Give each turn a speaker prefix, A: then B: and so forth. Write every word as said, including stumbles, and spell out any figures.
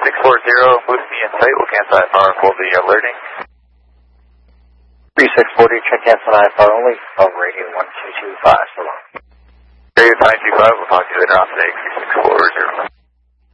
A: six four zero, move me in sight, we'll cancel I F R for the alerting.
B: three six four zero, check cancel I F R only, of radio one two two five, so long.
A: Radio nine two five, we'll talk to you later on today, three six four zero.